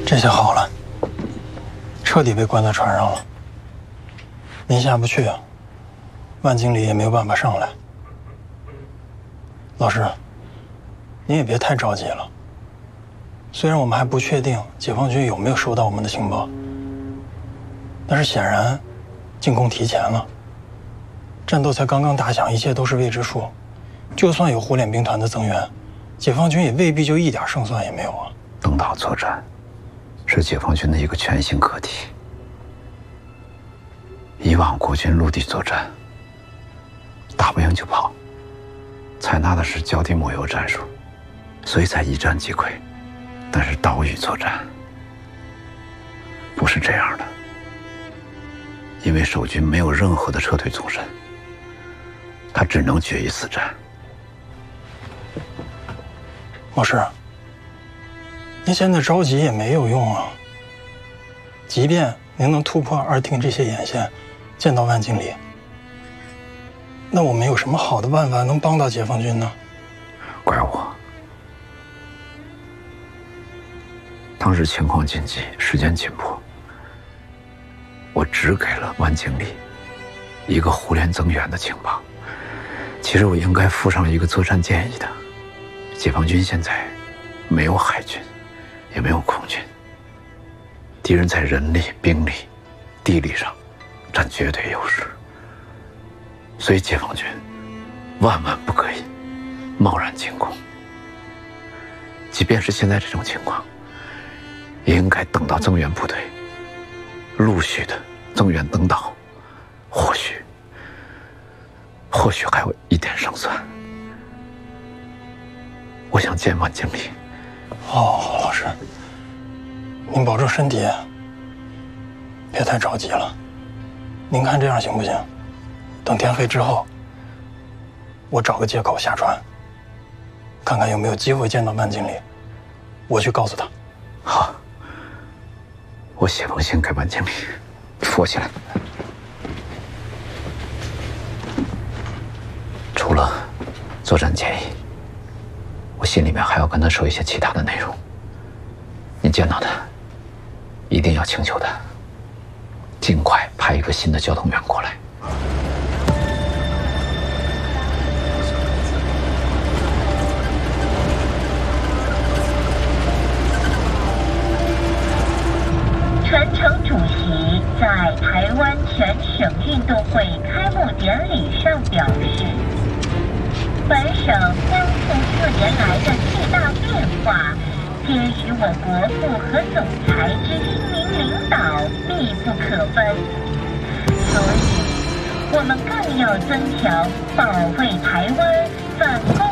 这下好了，彻底被关在船上了。您下不去，万经理也没有办法上来。老师，您也别太着急了。虽然我们还不确定解放军有没有收到我们的情报，但是显然进攻提前了，战斗才刚刚打响，一切都是未知数。就算有虎脸兵团的增援，解放军也未必就一点胜算也没有啊。 登岛作战是解放军的一个全新课题。以往国军陆地作战，打不赢就跑，采纳的是脚底抹油战术，所以才一战即溃。但是岛屿作战不是这样的，因为守军没有任何的撤退纵深，他只能决一死战。 老师，您现在着急也没有用啊。即便您能突破二厅这些眼线，见到万经理，那我们有什么好的办法能帮到解放军呢？ 怪我，当时情况紧急，时间紧迫，我只给了万经理一个胡琏增援的情报。其实我应该附上一个作战建议的。解放军现在没有海军，也没有空军，敌人在人力、兵力、地理上占绝对优势，所以解放军万万不可以贸然进攻。即便是现在这种情况，也应该等到增援部队陆续的增援登岛，或许还有一点胜算。我想见万经理。 好，老师，您保重身体，别太着急了。您看这样行不行？等天黑之后，我找个借口下船，看看有没有机会见到万经理，我去告诉他。 好，我写封信给万经理，扶起来。除了作战建议，我心里面还要跟他说一些其他的内容。你见到他，一定要请求他尽快派一个新的交通员过来。 传承主席在台湾全省运动会开幕典礼上表示，本省将近4年来的巨大变化，皆与我国部和总裁之英明领导密不可分，所以我们更要增强保卫台湾、反攻